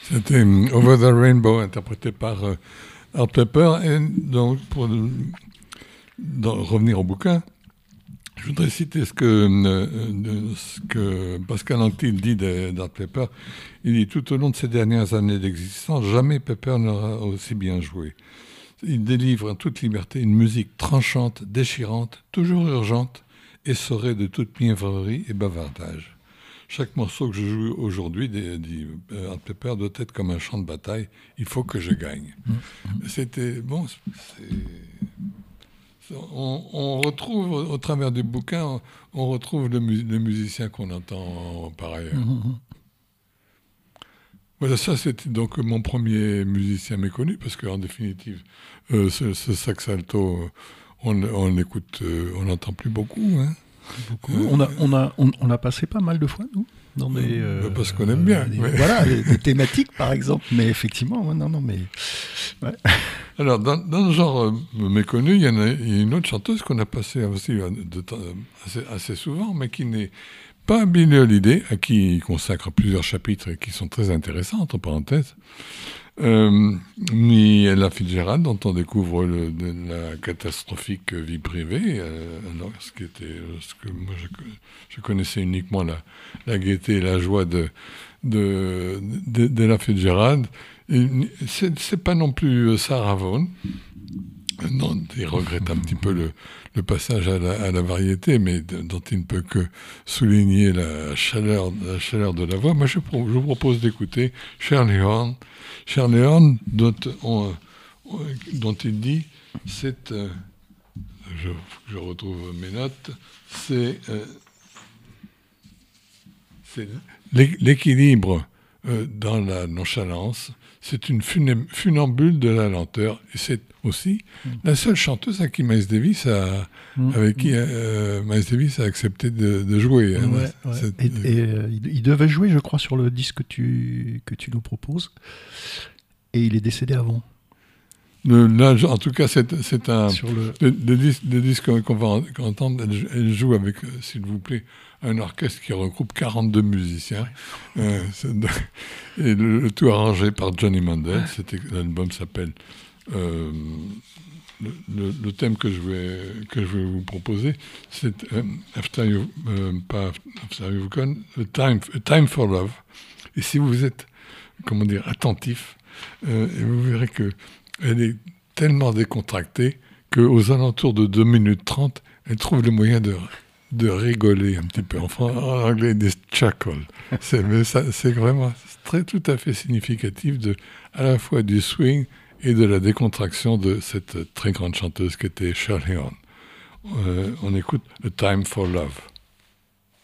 C'était Over the Rainbow, interprété par Art Pepper. Et donc, pour revenir au bouquin, je voudrais citer ce que Pascal Anctil dit d'Art Pepper. Il dit « Tout au long de ces dernières années d'existence, jamais Pepper n'aura aussi bien joué. Il délivre en toute liberté une musique tranchante, déchirante, toujours urgente, essorée de toute mièvrerie et bavardage. Chaque morceau que je joue aujourd'hui, dit Art Pepper, doit être comme un champ de bataille. Il faut que je gagne. » C'était... Bon, on retrouve, au travers du bouquin, on retrouve le musicien qu'on entend par ailleurs. Voilà, ça c'était donc mon premier musicien méconnu, parce qu'en définitive, ce sax alto, on l'écoute, on n'entend plus beaucoup. Hein. On a passé pas mal de fois, nous, dans des... parce qu'on aime bien. Voilà, des thématiques, par exemple, mais effectivement, mais... Ouais. Alors, dans le genre méconnu, il y a une autre chanteuse qu'on a passée aussi assez souvent, mais qui n'est pas Billie Holiday, à qui il consacre plusieurs chapitres et qui sont très intéressants, entre parenthèses, ni Ella Fitzgerald, dont on découvre la catastrophique vie privée, ce que moi je connaissais uniquement la gaieté et la joie d'Ella Fitzgerald. C'est pas non plus Sarah Vaughan. Non, il regrette un petit peu le passage à la variété, mais dont il ne peut que souligner la chaleur de la voix. Moi, je vous propose d'écouter Shirley Horn. Shirley Horn, dont il dit, c'est... je retrouve mes notes. C'est l'équilibre dans la nonchalance. C'est une funambule de la lenteur. Et c'est aussi la seule chanteuse avec qui Miles Davis a accepté de jouer. Hein. Ouais. Il devait jouer, je crois, sur le disque que tu nous proposes. Et il est décédé avant. Là, en tout cas, c'est un... Le disque qu'on va entendre, elle joue avec, s'il vous plaît, un orchestre qui regroupe 42 musiciens. Ouais. Et le tout arrangé par Johnny Mandel. L'album s'appelle... le thème que je vais vous proposer, c'est After You've Gone, A Time for Love. Et si vous êtes, attentif, vous verrez que elle est tellement décontractée qu'aux alentours de 2 minutes 30, elle trouve le moyen de rigoler un petit peu. En anglais, des chuckle. C'est vraiment tout à fait significatif à la fois du swing et de la décontraction de cette très grande chanteuse qui était Shirley Horn. On écoute A Time for Love.